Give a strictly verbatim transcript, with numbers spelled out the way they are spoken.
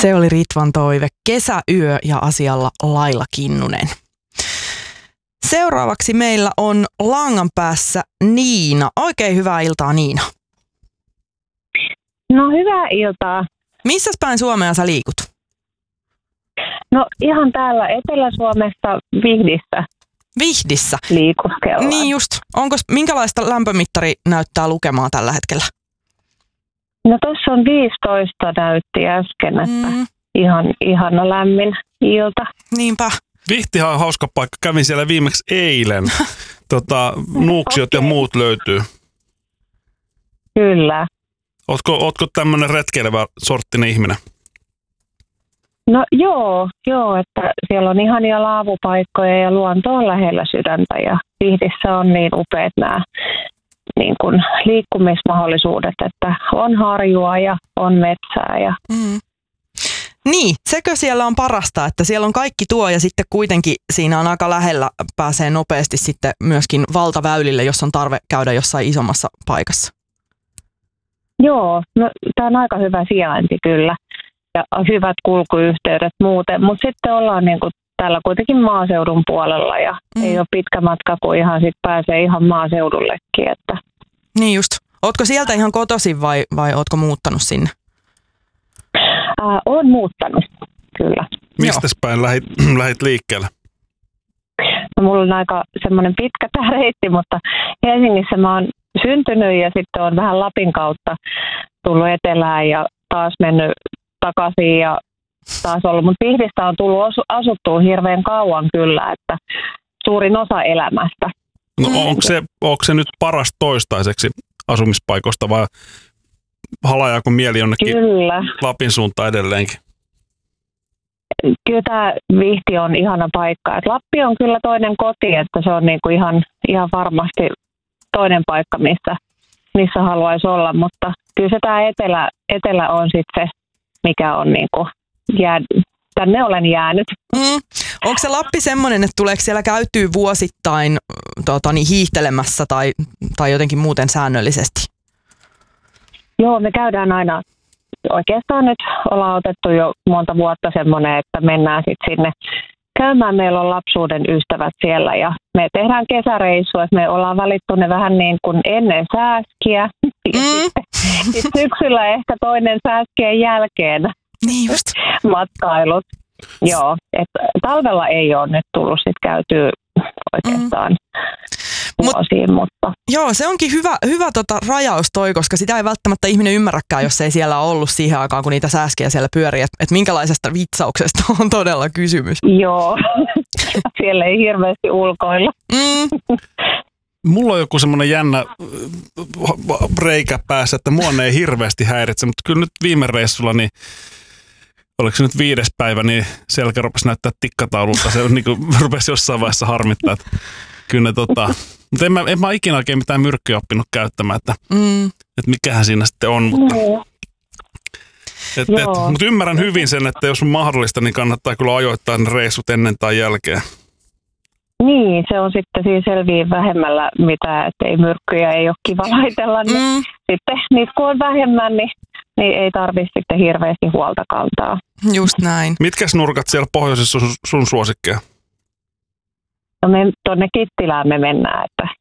Se oli Ritvan toive. Kesäyö ja asialla Laila Kinnunen. Seuraavaksi meillä on langan päässä Niina. Oikein hyvää iltaa, Niina. No hyvää iltaa. Missäs päin Suomea sä liikut? No ihan täällä Etelä-Suomessa Vihdissä. Vihdissä? Liikuskellaan. Niin just. Onko minkälaista lämpömittari näyttää lukemaa tällä hetkellä? No tuossa on viisitoista näytti äsken, että mm. ihan ihana lämmin ilta. Niinpä. Vihtihan on hauska paikka. Kävin siellä viimeksi eilen. tota, nuuksiot okay. ja muut löytyy. Kyllä. Ootko, ootko tämmöinen retkeilevä sorttinen ihminen? No joo, joo, että siellä on ihania laavupaikkoja ja luonto on lähellä sydäntä ja Vihdissä on niin upeat nämä niin kuin liikkumismahdollisuudet, että on harjua ja on metsää. Ja... Mm. Niin, sekö siellä on parasta, että siellä on kaikki tuo ja sitten kuitenkin siinä on aika lähellä, pääsee nopeasti sitten myöskin valtaväylille, jos on tarve käydä jossain isommassa paikassa. Joo, no tämä on aika hyvä sijainti kyllä ja hyvät kulkuyhteydet muuten, mutta sitten ollaan niin kuin täällä kuitenkin maaseudun puolella ja mm. ei ole pitkä matka, kun ihan sit pääsee ihan maaseudullekin. Että. Niin just. Ootko sieltä ihan kotoisin vai, vai ootko muuttanut sinne? Äh, oon muuttanut, kyllä. Mistäs päin lähit, lähit liikkeelle? No, mulla on aika semmoinen pitkä tämä reitti, mutta Helsingissä mä oon syntynyt ja sitten on vähän Lapin kautta tullut etelään ja taas mennyt takaisin ja taas ollut. Mutta Vihdistä on tullut asuttua hirveän kauan kyllä, että suurin osa elämästä. No onko se, onko se nyt paras toistaiseksi asumispaikoista vai halajaako mieli jonnekin kyllä. Lapin suuntaan edelleenkin? Kyllä tämä Vihti on ihana paikka. Et Lappi on kyllä toinen koti, että se on niinku ihan, ihan varmasti toinen paikka, missä, missä haluaisi olla. Mutta kyllä se tämä etelä, etelä on sitten se, mikä on niinku jää, tänne olen jäänyt. Mm. Onko se Lappi semmoinen, että tuleeko siellä käytyy vuosittain tota, niin hiihtelemässä tai, tai jotenkin muuten säännöllisesti? Joo, me käydään aina. Oikeastaan nyt ollaan otettu jo monta vuotta semmoinen, että mennään sitten sinne käymään. Meillä on lapsuuden ystävät siellä ja me tehdään kesäreissua. Me ollaan valittu ne vähän niin kuin ennen sääskiä ja mm. sitten sit syksyllä ehkä toinen sääskien jälkeen niin just. matkailut. Joo, että talvella ei ole nyt tullut sitten käytyä oikeastaan. Mm. Vuosiin, mutta. Joo, se onkin hyvä, hyvä tota rajaus toi, koska sitä ei välttämättä ihminen ymmärräkään, jos ei siellä ollut siihen aikaan, kun niitä sääskejä siellä pyörii, että et minkälaisesta vitsauksesta on todella kysymys. Joo, siellä ei hirveästi ulkoilla. Mm. Mulla on joku semmoinen jännä reikä päässä, että mua ei hirveästi häiritse, mutta kyllä nyt viime reissulla, niin oliko se nyt viides päivä, niin selkä rupesi näyttää tikkataululta. Se niin kuin, rupesi jossain vaiheessa harmittaa, että kyllä ne tota. Mutta en mä, en mä ikinä oikein mitään myrkkyä oppinut käyttämään, että, mm. että mikähän siinä sitten on. Mutta, no. et, et, mutta ymmärrän hyvin sen, että jos on mahdollista, niin kannattaa kyllä ajoittaa ne reissut ennen tai jälkeen. Niin, se on sitten siinä selviin vähemmällä, mitä, että ei myrkkyjä, ei ole kiva laitella. Niin mm. sitten niitä kun on vähemmän, niin, niin ei tarvitse sitten hirveästi huolta kantaa. Just näin. Mitkäs nurkat siellä pohjoisessa sun, sun suosikkeja? No me tuonne Kittilään me mennään, että